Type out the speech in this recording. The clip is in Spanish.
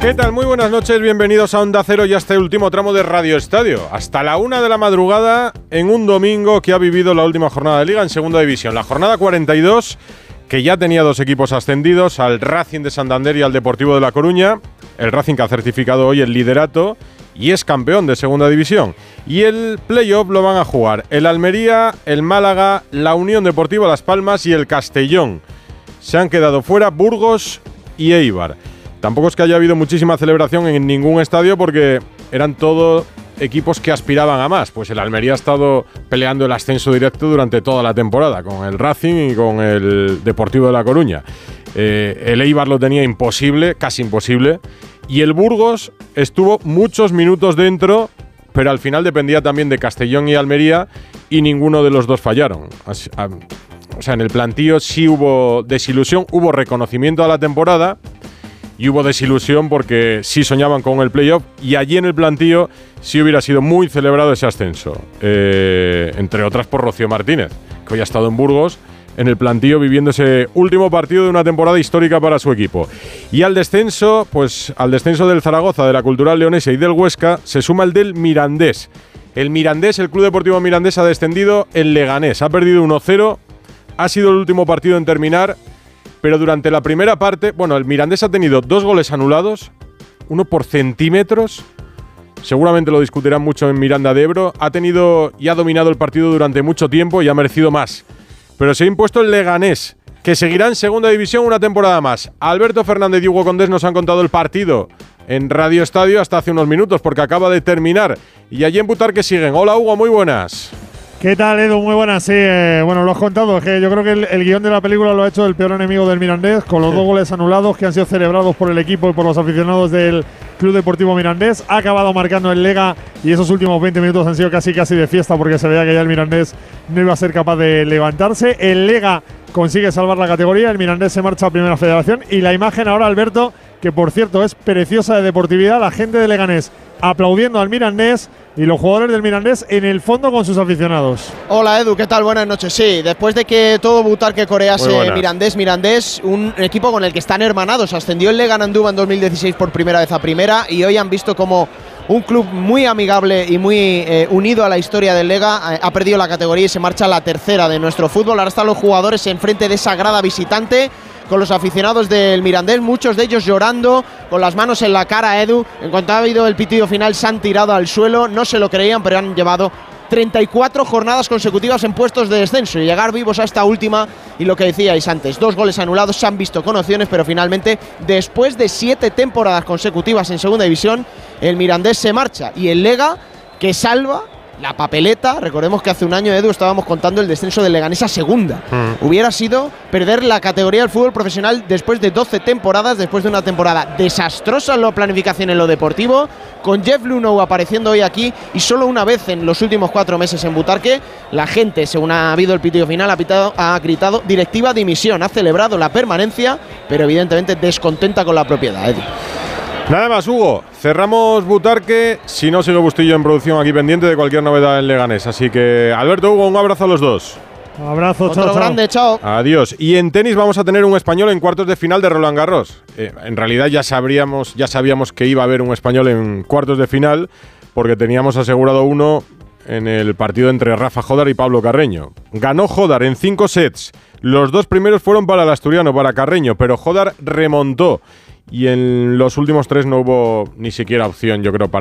¿Qué tal? Muy buenas noches, bienvenidos a Onda Cero y a este último tramo de Radio Estadio. Hasta la 1 de la madrugada en un domingo que ha vivido la última jornada de Liga en Segunda División. La jornada 42, que ya tenía dos equipos ascendidos, al Racing de Santander y al Deportivo de La Coruña. El Racing que ha certificado hoy el liderato y es campeón de Segunda División. Y el playoff lo van a jugar el Almería, el Málaga, la Unión Deportiva Las Palmas y el Castellón. Se han quedado fuera Burgos y Eibar. Tampoco es que haya habido muchísima celebración en ningún estadio porque eran todos equipos que aspiraban a más. Pues el Almería ha estado peleando el ascenso directo durante toda la temporada con el Racing y con el Deportivo de La Coruña. El Eibar lo tenía imposible, casi imposible. Y el Burgos estuvo muchos minutos dentro, pero al final dependía también de Castellón y Almería y ninguno de los dos fallaron. O sea, en el plantío sí hubo desilusión, hubo reconocimiento a la temporada y hubo desilusión porque sí soñaban con el playoff y allí en el plantío sí hubiera sido muy celebrado ese ascenso. Entre otras por Rocío Martínez, que hoy ha estado en Burgos, en el plantío viviendo ese último partido de una temporada histórica para su equipo. Y al descenso, pues al descenso del Zaragoza, de la Cultural Leonesa y del Huesca, se suma el del Mirandés. El Mirandés, el Club Deportivo Mirandés ha descendido en Leganés, ha perdido 1-0, ha sido el último partido en terminar, pero durante la primera parte, bueno, el Mirandés ha tenido 2 goles anulados, uno por centímetros, seguramente lo discutirán mucho en Miranda de Ebro, ha tenido y ha dominado el partido durante mucho tiempo y ha merecido más. Pero se ha impuesto el Leganés, que seguirá en Segunda División una temporada más. Alberto Fernández y Hugo Condés nos han contado el partido en Radio Estadio hasta hace unos minutos, porque acaba de terminar. Y allí en Butarque siguen. Hola Hugo, muy buenas. ¿Qué tal, Edu? Muy buenas, sí. Bueno, lo has contado, es que yo creo que el guión de la película lo ha hecho el peor enemigo del Mirandés, con los 2 goles anulados que han sido celebrados por el equipo y por los aficionados del Club Deportivo Mirandés. Ha acabado marcando el Lega y esos últimos 20 minutos han sido casi de fiesta porque se veía que ya el Mirandés no iba a ser capaz de levantarse. El Lega consigue salvar la categoría, el Mirandés se marcha a Primera Federación y la imagen ahora, Alberto, que por cierto es preciosa de deportividad, la gente de Leganés aplaudiendo al Mirandés y los jugadores del Mirandés en el fondo con sus aficionados. Hola Edu, ¿qué tal? Buenas noches. Sí, después de que todo Butarque corease Mirandés, un equipo con el que están hermanados. Ascendió el Legan Andúba en 2016 por primera vez a primera y hoy han visto como un club muy amigable y muy unido a la historia del Lega ha perdido la categoría y se marcha a la tercera de nuestro fútbol. Ahora están los jugadores enfrente de esa grada visitante con los aficionados del Mirandés, muchos de ellos llorando, con las manos en la cara, Edu. En cuanto ha habido el pitido final se han tirado al suelo, no se lo creían, pero han llevado 34 jornadas consecutivas en puestos de descenso y llegar vivos a esta última. Y lo que decíais antes, 2 goles anulados, se han visto con opciones, pero finalmente, después de 7 temporadas consecutivas en Segunda División, el Mirandés se marcha y el Lega, que salva la papeleta. Recordemos que hace un año, Edu, estábamos contando el descenso del Leganés a segunda. Hubiera sido perder la categoría del fútbol profesional después de 12 temporadas, después de una temporada desastrosa en la planificación en lo deportivo, con Jeff Luhnow apareciendo hoy aquí y solo una vez en los últimos 4 meses en Butarque. La gente, según ha habido el pitido final, ha gritado directiva dimisión, ha celebrado la permanencia, pero evidentemente descontenta con la propiedad, Edu. Nada más, Hugo. Cerramos Butarque. Si no, sigue Bustillo en producción aquí pendiente de cualquier novedad en Leganés. Así que, Alberto, Hugo, un abrazo a los dos. Un abrazo, chao. Otro grande, chao. Adiós. Y en tenis vamos a tener un español en cuartos de final de Roland Garros. En realidad ya sabíamos que iba a haber un español en cuartos de final porque teníamos asegurado uno en el partido entre Rafa Jódar y Pablo Carreño. Ganó Jódar en 5 sets. Los 2 primeros fueron para el asturiano, para Carreño, pero Jódar remontó. Y en los últimos 3 no hubo ni siquiera opción, yo creo, para